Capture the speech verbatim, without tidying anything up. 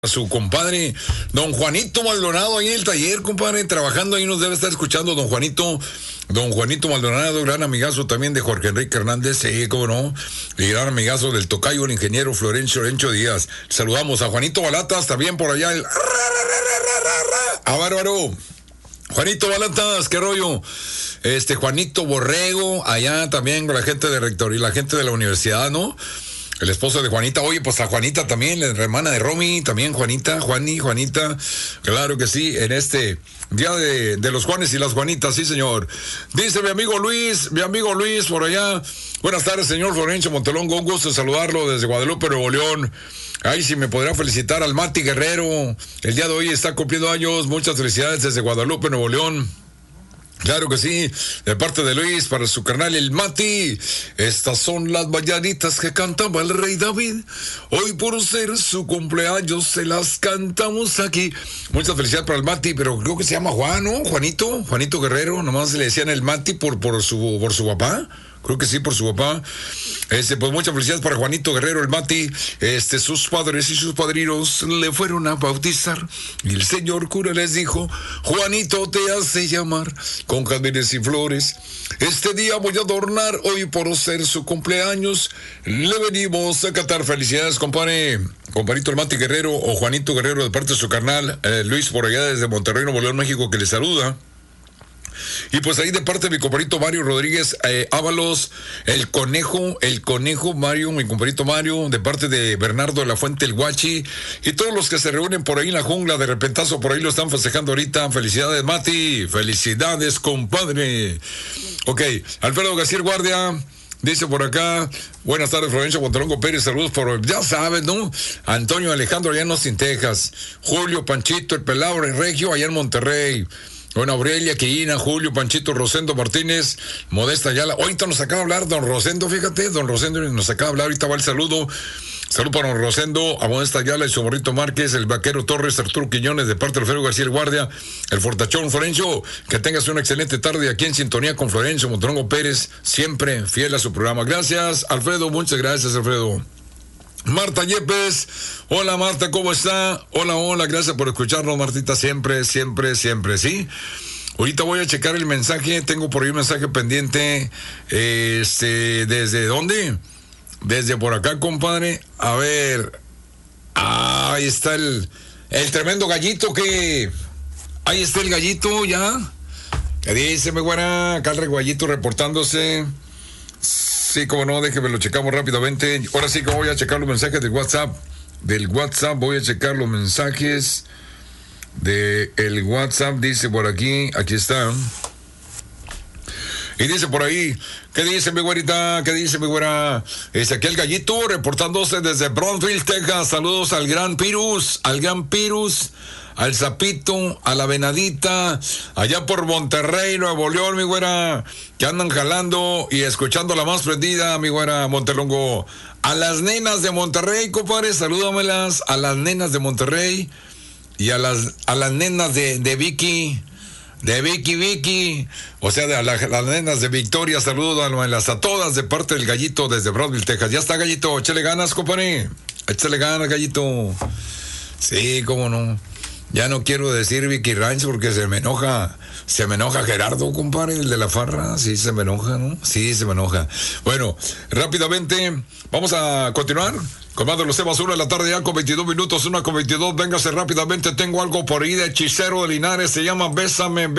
A su compadre, don Juanito Maldonado, ahí en el taller, compadre, trabajando ahí nos debe estar escuchando don Juanito, don Juanito Maldonado, gran amigazo también de Jorge Enrique Hernández, sí, cómo no, y gran amigazo del tocayo, el ingeniero Florencio Rencho Díaz. Saludamos a Juanito Balatas, también por allá el... ¡A bárbaro! Juanito Balatas, qué rollo. Este, Juanito Borrego, allá también con la gente de rector y la gente de la universidad, ¿no? El esposo de Juanita, oye, pues a Juanita también, la hermana de Romy, también Juanita, Juani, Juanita, claro que sí, en este día de, de los Juanes y las Juanitas, sí señor. Dice mi amigo Luis, mi amigo Luis por allá, buenas tardes señor Florencio Montelongo, un gusto saludarlo desde Guadalupe, Nuevo León. Ay, si me podrá felicitar al Mati Guerrero, el día de hoy está cumpliendo años, muchas felicidades desde Guadalupe, Nuevo León. Claro que sí, de parte de Luis, para su carnal el Mati. Estas son las mañanitas que cantaba el rey David. Hoy por ser su cumpleaños se las cantamos aquí. Muchas felicidades para el Mati, pero creo que se llama Juan, ¿no? Juanito, Juanito Guerrero, nomás le decían el Mati por, por, su, por su papá. Creo que sí, por su papá. Este, pues muchas felicidades para Juanito Guerrero, el Mati. Este, sus padres y sus padrinos le fueron a bautizar. Y el señor cura les dijo: Juanito te hace llamar con jazmines y flores. Este día voy a adornar, hoy por ser su cumpleaños. Le venimos a cantar. Felicidades, compadre. Compadrito el Mati Guerrero o Juanito Guerrero de parte de su carnal, eh, Luis por allá desde Monterrey, Nuevo León, México, que le saluda. Y pues ahí de parte de mi compadrito Mario Rodríguez eh, Ábalos, el conejo, el conejo Mario, mi compadrito Mario, de parte de Bernardo de la Fuente, el Guachi, y todos los que se reúnen por ahí en la jungla de repentazo, por ahí lo están festejando ahorita. Felicidades, Mati, felicidades, compadre. Ok, Alfredo García Guardia dice por acá, buenas tardes, Florencio Montelongo Pérez, saludos por, ya sabes, ¿no? Antonio Alejandro allá en Austin, Texas, Julio Panchito, el pelado el Regio allá en Monterrey. Bueno, Aurelia, Quillina, Julio, Panchito, Rosendo Martínez, Modesta Ayala. Ahorita nos acaba de hablar don Rosendo, fíjate, don Rosendo nos acaba de hablar, ahorita va el saludo. Saludo para don Rosendo, a Modesta Ayala y su morrito Márquez, el Vaquero Torres, Arturo Quiñones, de parte de Alfredo García el Guardia, el Fortachón. Florencio, que tengas una excelente tarde aquí en sintonía con Florencio Montelongo Pérez, siempre fiel a su programa. Gracias, Alfredo, muchas gracias, Alfredo. Marta Yepes, hola Marta, ¿cómo está? Hola, hola, gracias por escucharnos, Martita, siempre, siempre, siempre, ¿sí? Ahorita voy a checar el mensaje, tengo por ahí un mensaje pendiente, este, ¿desde dónde? Desde por acá, compadre, a ver, ah, ahí está el, el tremendo gallito que, ahí está el gallito ya, ¿qué dice mi güera? Acá el gallito reportándose. Sí, como no, déjeme lo checamos rápidamente. Ahora sí que voy a checar los mensajes del WhatsApp. Del WhatsApp voy a checar los mensajes del WhatsApp. Dice por aquí, aquí está. Y dice por ahí, ¿qué dice mi güerita? ¿Qué dice mi güera? Es aquí el gallito reportándose desde Brownsville, Texas. Saludos al gran Pirus, al gran Pirus, al Zapito, a la Venadita, allá por Monterrey, Nuevo León, mi güera, que andan jalando y escuchando la más prendida, mi güera Montelongo. A las nenas de Monterrey, compadre, salúdamelas, a las nenas de Monterrey y a las, a las nenas de, de Vicky, de Vicky, Vicky, o sea, de a la, las nenas de Victoria, salúdamelas a todas de parte del gallito desde Brownsville, Texas. Ya está, gallito, échale ganas, compadre, échale ganas, gallito. Sí, cómo no. Ya no quiero decir Vicky Ranch porque se me enoja, se me enoja Gerardo, compadre, el de la farra, sí se me enoja, ¿no? Sí se me enoja. Bueno, rápidamente, vamos a continuar con más de los temas, una de la tarde ya con veintidós minutos, una con veintidós, véngase rápidamente, tengo algo por ahí de Hechicero de Linares, se llama Bésame,